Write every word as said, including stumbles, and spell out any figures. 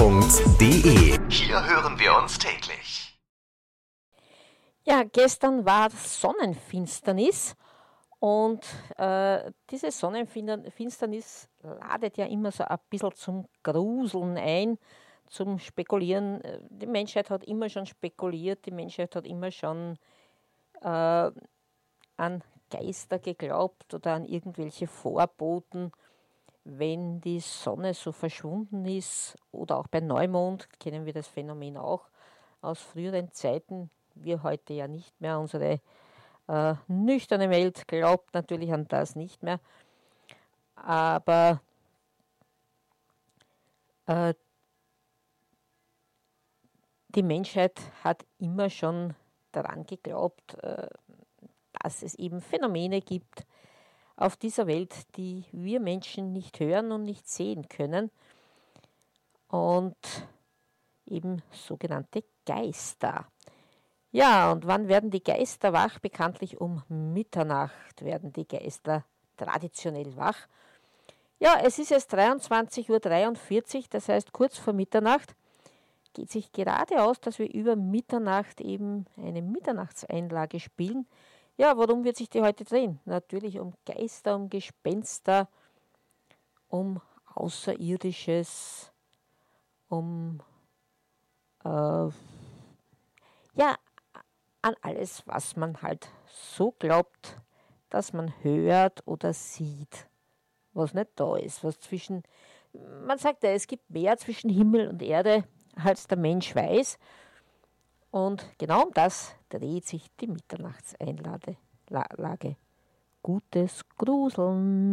punkt de. Hier hören wir uns täglich. Ja, gestern war Sonnenfinsternis und äh, diese Sonnenfinsternis ladet ja immer so ein bisschen zum Gruseln ein, zum Spekulieren. Äh, Die Menschheit hat immer schon spekuliert, die Menschheit hat immer schon äh, an Geister geglaubt oder an irgendwelche Vorboten, wenn die Sonne so verschwunden ist oder auch bei Neumond kennen wir das Phänomen auch aus früheren Zeiten. Wir heute ja nicht mehr. Unsere äh, nüchterne Welt glaubt natürlich an das nicht mehr. Aber äh, die Menschheit hat immer schon daran geglaubt, äh, dass es eben Phänomene gibt auf dieser Welt, die wir Menschen nicht hören und nicht sehen können. Und eben sogenannte Geister. Ja, und wann werden die Geister wach? Bekanntlich um Mitternacht werden die Geister traditionell wach. Ja, es ist jetzt dreiundzwanzig Uhr dreiundvierzig, das heißt kurz vor Mitternacht. Geht sich gerade aus, dass wir über Mitternacht eben eine Mitternachtseinlage spielen. Ja, worum wird sich die heute drehen? Natürlich um Geister, um Gespenster, um Außerirdisches, um äh, ja, an alles, was man halt so glaubt, dass man hört oder sieht, was nicht da ist, was zwischen, man sagt ja, es gibt mehr zwischen Himmel und Erde, als der Mensch weiß. Und genau um das dreht sich die Mitternachtseinlage. Gutes Gruseln.